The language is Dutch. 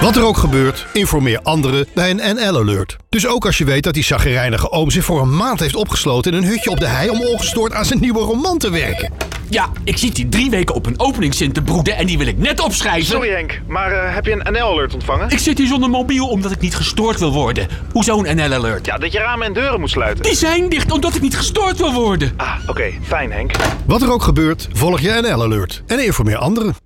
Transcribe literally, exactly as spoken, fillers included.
Wat er ook gebeurt, informeer anderen bij een N L-alert. Dus ook als je weet dat die chagrijnige oom zich voor een maand heeft opgesloten in een hutje op de hei om ongestoord aan zijn nieuwe roman te werken. Ja, ik zit hier drie weken op een openingszin te broeden en die wil ik net opschrijven. Sorry Henk, maar uh, heb je een N L-alert ontvangen? Ik zit hier zonder mobiel omdat ik niet gestoord wil worden. Hoezo een N L-alert? Ja, dat je ramen en deuren moet sluiten. Die zijn dicht omdat ik niet gestoord wil worden. Ah, oké. Okay. Fijn Henk. Wat er ook gebeurt, volg je N L-alert en informeer anderen.